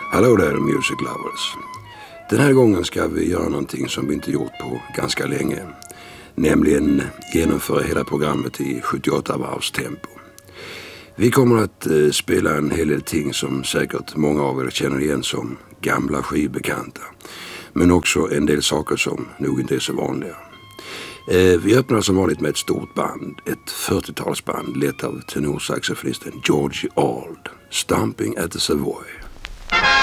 Hallå där Music Lovers. Den här gången ska vi göra någonting som vi inte gjort på ganska länge. Nämligen genomföra hela programmet i 78 varvs tempo. Vi kommer att spela en hel del ting som säkert många av er känner igen som gamla skivbekanta. Men också en del saker som nog inte är så vanliga. Vi öppnar som vanligt med ett stort band, ett 40-talsband lett av tenorsaxofonisten Georgie Auld, Stomping at the Savoy.